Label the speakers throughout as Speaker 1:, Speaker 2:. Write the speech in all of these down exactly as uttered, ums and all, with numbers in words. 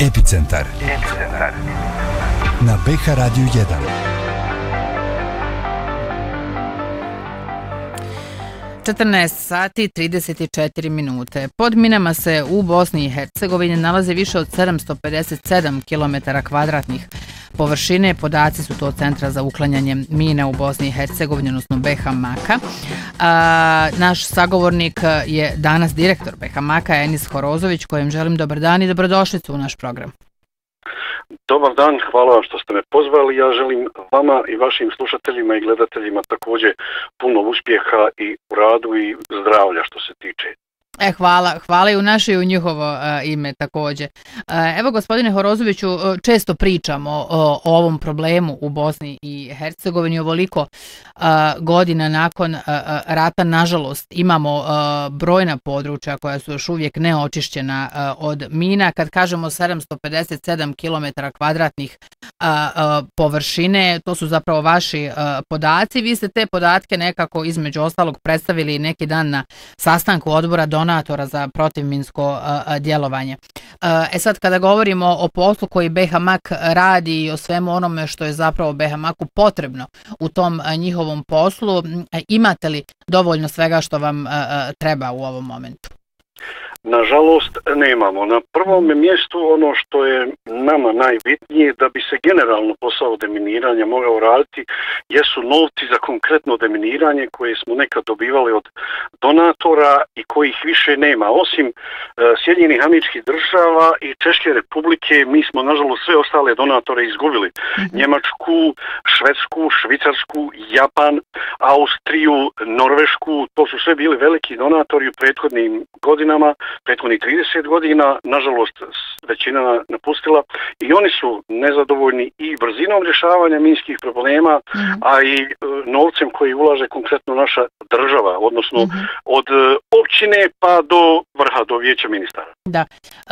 Speaker 1: Epicentar. Epicentar. Na B H Radio jedan.
Speaker 2: četrnaest sati trideset četiri minute. Pod minama se u Bosni i Hercegovini nalaze više od sedamsto pedeset sedam kilometara kvadratnih površine. Podaci su to Centra za uklanjanje mina u Bosni i Hercegovini, odnosno B H Maka. A, naš sagovornik je danas direktor B H Maka, Enis Horozović, kojem želim dobar dan i dobrodošlicu u naš program.
Speaker 3: Dobar dan, hvala vam što ste me pozvali. Ja želim vama i vašim slušateljima i gledateljima također puno uspjeha i u radu i zdravlja što se tiče.
Speaker 2: E, hvala, hvala i u naše i u njihovo uh, ime također. Uh, evo, gospodine Horozoviću, uh, često pričamo o, o ovom problemu u Bosni i Hercegovini. Ovoliko uh, godina nakon uh, rata, nažalost, imamo uh, brojna područja koja su još uvijek neočišćena uh, od mina. Kad kažemo sedamsto pedeset sedam kilometara kvadratnih uh, uh, površine, to su zapravo vaši uh, podaci. Vi ste te podatke nekako između ostalog predstavili neki dan na sastanku odbora donatora za protivminsko uh, djelovanje. Uh, e sad, kada govorimo o poslu koji B H Mak radi i o svemu onome što je zapravo B H Maku potrebno u tom uh, njihovom poslu, uh, imate li dovoljno svega što vam uh, treba u ovom momentu?
Speaker 3: Nažalost, nemamo. Na prvom mjestu ono što je nama najbitnije da bi se generalno posao deminiranja mogao raditi jesu novci za konkretno deminiranje koje smo nekad dobivali od donatora i kojih više nema. Osim e, Sjedinjenih Američkih Država i Češke Republike, mi smo nažalost sve ostale donatore izgubili. Mm-hmm. Njemačku, Švedsku, Švicarsku, Japan, Austriju, Norvešku, to su sve bili veliki donatori u prethodnim godinama, prethodnih trideset godina, nažalost većina napustila i oni su nezadovoljni i brzinom rješavanja minskih problema, mm-hmm. a i e, novcem koji ulaže konkretno naša država, odnosno mm-hmm. od e, općine pa do vrha, do vijeća ministara.
Speaker 2: Da.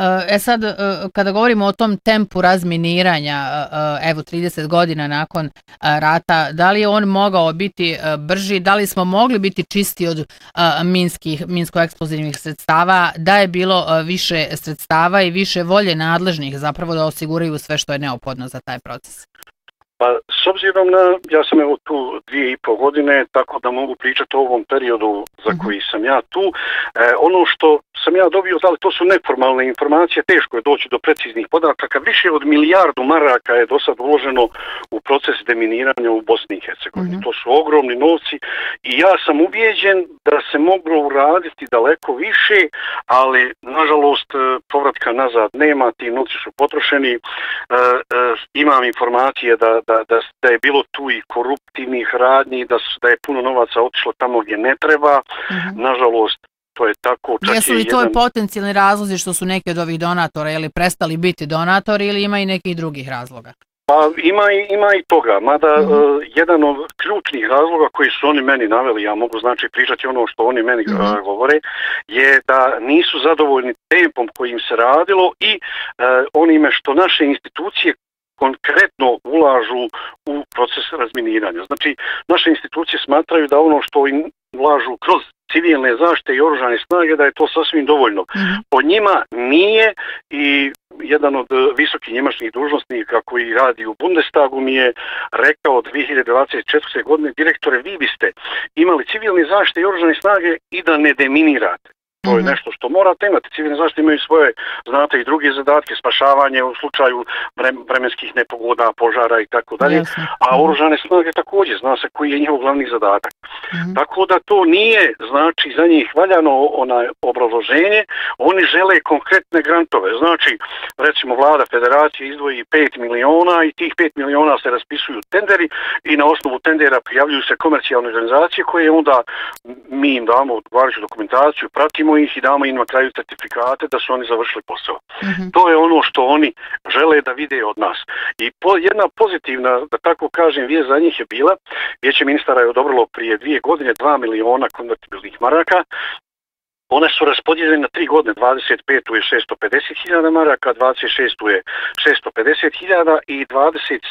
Speaker 2: E sad, kada govorimo o tom tempu razminiranja, evo trideset godina nakon rata, da li je on mogao biti brži, da li smo mogli biti čisti od minskih, minsko-eksplozivnih sredstava, da je bilo više sredstava i više volje nadležnih zapravo da osiguraju sve što je neophodno za taj proces?
Speaker 3: Pa, s obzirom na, ja sam evo tu dvije i pol godine, tako da mogu pričati o ovom periodu za koji sam ja tu. E, ono što sam ja dobio, da li to su neformalne informacije, teško je doći do preciznih podataka. Više od milijardu maraka je do sad uloženo u proces deminiranja u Bosni i Hercegovini. Mm-hmm. To su ogromni novci i ja sam ubijeđen da se moglo uraditi daleko više, ali nažalost povratka nazad nema, ti novci su potrošeni. E, e, imam informacije da Da, da, da je bilo tu i koruptivnih radnji, da, su, da je puno novaca otišlo tamo gdje ne treba. Mm-hmm. Nažalost, to je tako. Čak
Speaker 2: Jesu li
Speaker 3: je
Speaker 2: to
Speaker 3: jedan...
Speaker 2: potencijalni razlozi što su neki od ovih donatora ili prestali biti donatori ili ima i nekih drugih razloga?
Speaker 3: Pa ima i, ima i toga, mada mm-hmm. uh, jedan od ključnih razloga koji su oni meni naveli, ja mogu znači pričati ono što oni meni mm-hmm. uh, govore, je da nisu zadovoljni tempom kojim se radilo i uh, onime što naše institucije konkretno ulažu u proces razminiranja. Znači, naše institucije smatraju da ono što im ulažu kroz civilne zaštite i oružane snage, da je to sasvim dovoljno. Mm-hmm. Po njima nije i jedan od visokih njemačkih dužnosnika koji radi u Bundestagu mi je rekao dvije hiljade dvadeset četvrte. godine, direktore, vi biste imali civilne zaštite i oružane snage i da ne deminirate. To je nešto što morate imati. Civilne zaštite imaju svoje, znate, i druge zadatke, spašavanje u slučaju vremenskih nepogoda, požara i tako dalje. A oružane snage također, zna se koji je njihov glavni zadatak. Mm-hmm. Tako da to nije, znači, za njih valjano onaj obrazloženje. Oni žele konkretne grantove. Znači, recimo, vlada federacije izdvoji pet miliona i tih pet miliona se raspisuju tenderi i na osnovu tendera prijavljuju se komercijalne organizacije koje onda mi im damo odgovarajuću dokumentaciju, pratimo ih i damo im na kraju certifikate da su oni završili posao. Mm-hmm. To je ono što oni žele da vide od nas. I po, jedna pozitivna, da tako kažem, vijest za njih je bila, vijeće ministara je odobrilo prije dvije godine dva miliona konvertibilnih maraka. One su raspodijeljene na tri godine, dvadeset petu je šesto pedeset hiljada maraka, dvadeset šestu je šesto pedeset hiljada i dvadeset